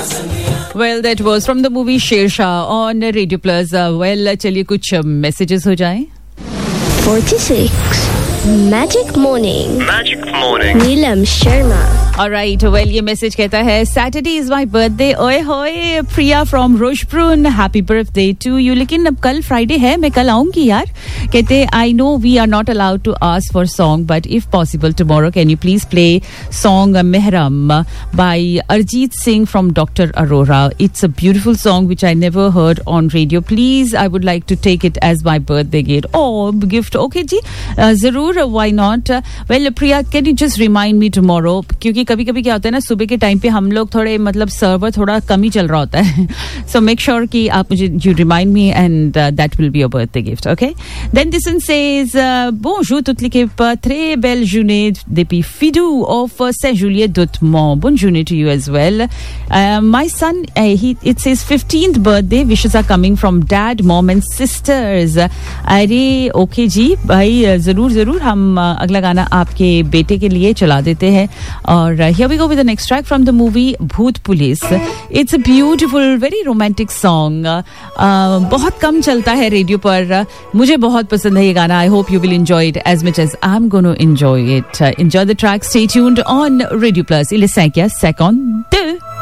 Well, that was from the movie Shershah on Radio Plus. Well, चलिए कुछ messages हो जाएं. 46 Magic Morning. Neelam Sharma. Alright, well, ये message कहता है Saturday is my birthday. ओए होए प्रिया from Roshbrunn. Happy birthday to you. लेकिन अब कल Friday है, मैं कल आऊंगी यार. कहते I know we are not allowed to ask for song, but if possible tomorrow, can you please play song Mehram by Arjit Singh from Dr. Arora. It's a beautiful song which I never heard on radio. Please, I would like to take it as my birthday gift. Okay जी, जरूर, why not? Well, Priya, can you just remind me tomorrow? क्योंकि कभी-कभी क्या होता है ना, सुबह के time पे हम लोग थोड़े मतलब सर्वर थोड़ा कम ही चल रहा होता है. So make sure कि आप मुझे you remind me and that will be your birthday gift, okay? Then this one says bonjour toute l'équipe, très belle journée depuis Fidou of Saint-Juliet d'Outremont. Bonne journée to you as well. My son, it says 15th birthday wishes are coming from dad, mom and sisters. अरे okay जी भाई, जरूर हम अगला गाना आपके बेटे के लिए चला देते हैं. और here we go with the next track from the movie Bhoot Police. It's a beautiful, very romantic song. बहुत कम चलता है रेडियो पर. मुझे बहुत पसंद है ये गाना. I hope you will enjoy it as much as I'm going to enjoy it. Enjoy the track. Stay tuned on Radio Plus. Il est 5 secondes 2.